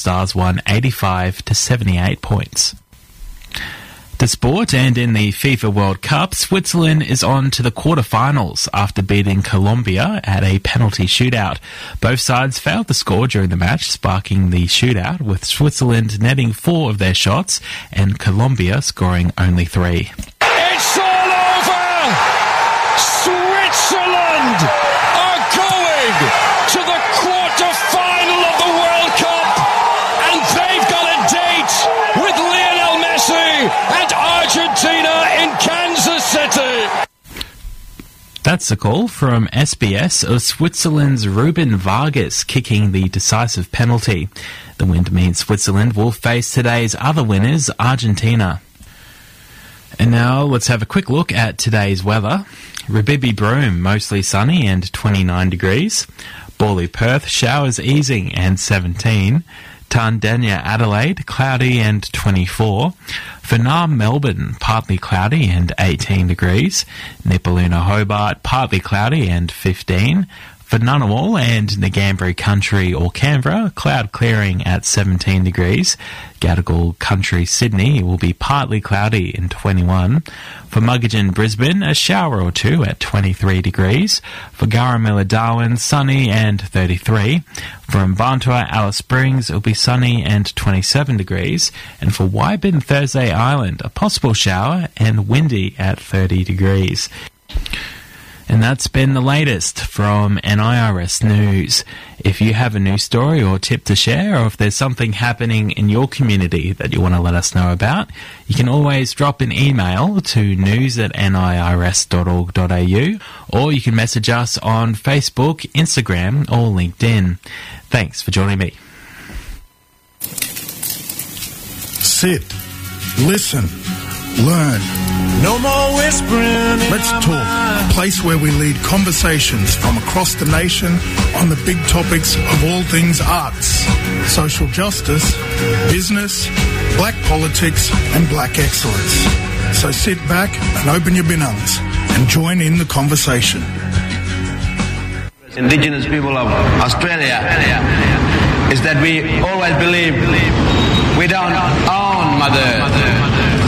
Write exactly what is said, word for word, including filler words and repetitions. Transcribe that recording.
Stars won eighty-five to seventy-eight points. To sport, and in the FIFA World Cup, Switzerland is on to the quarterfinals after beating Colombia at a penalty shootout. Both sides failed to score during the match, sparking the shootout, with Switzerland netting four of their shots and Colombia scoring only three. It's all over! Switzerland are going to the quarter-final of the World Cup, and they've got a date with Lionel Messi and Argentina in Kansas City. That's a call from S B S of Switzerland's Ruben Vargas kicking the decisive penalty. The win means Switzerland will face today's other winners, Argentina. And now let's have a quick look at today's weather. Rabibi Broome, mostly sunny and twenty-nine degrees. Borley Perth, showers easing and seventeen. Tandanya Adelaide, cloudy and twenty-four. Farnham Melbourne, partly cloudy and eighteen degrees. Nipaluna Hobart, partly cloudy and fifteen. For Ngunnawal and Ngambri Country or Canberra, cloud clearing at seventeen degrees. Gadigal Country Sydney will be partly cloudy and twenty-one. For Muggeridge Brisbane, a shower or two at twenty-three degrees. For Garamilla Darwin, sunny and thirty-three. From Mbantua Alice Springs, it will be sunny and twenty-seven degrees. And for Waibin Thursday Island, a possible shower and windy at thirty degrees. And that's been the latest from N I R S News. If you have a news story or tip to share, or if there's something happening in your community that you want to let us know about, you can always drop an email to news at n i r s dot org dot a u, or you can message us on Facebook, Instagram or LinkedIn. Thanks for joining me. Sit, listen, learn. No more whispering. Let's talk, a place where we lead conversations from across the nation on the big topics of all things arts, social justice, business, black politics and black excellence. So sit back and open your binungs and join in the conversation. Indigenous people of Australia is that we always believe we don't own Mother